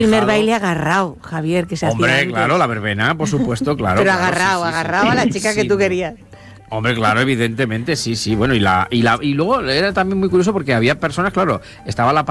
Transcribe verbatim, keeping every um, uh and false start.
Primer baile agarrado, Javier, que se hacía Hombre, antes. claro, la verbena, por supuesto, claro. Pero claro, agarrado, sí, sí, sí. agarrado a la chica que Sí, tú querías. Hombre, claro, evidentemente, sí, sí. Bueno, y la y la y luego era también muy curioso porque había personas, claro, estaba la